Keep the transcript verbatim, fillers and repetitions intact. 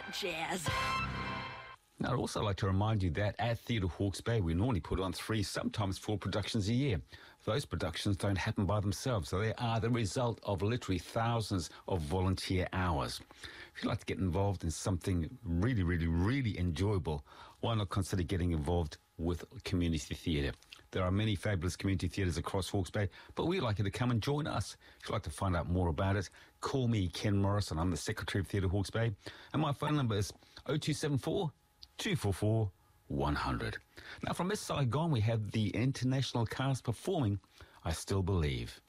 jazz. Now, I'd also like to remind you that at Theatre Hawke's Bay, we normally put on three, sometimes four productions a year. Those productions don't happen by themselves, so they are the result of literally thousands of volunteer hours. If you'd like to get involved in something really, really, really enjoyable, why not consider getting involved with community theatre? There are many fabulous community theatres across Hawke's Bay, but we'd like you to come and join us. If you'd like to find out more about it, call me, Ken Morrison. I'm the Secretary of Theatre Hawke's Bay, and my phone number is oh two seven four, two four four, one hundred. Now, from Miss Saigon, we have the international cast performing I Still Believe.